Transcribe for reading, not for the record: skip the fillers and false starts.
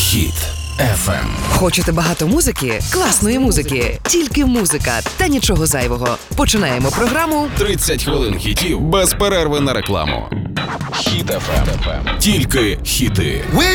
Хіт FM. Хочете багато музики? Класної музики. Тільки музика та нічого зайвого. Починаємо програму 30 хвилин хітів без перерви на рекламу. Хіт FM. Тільки хіти.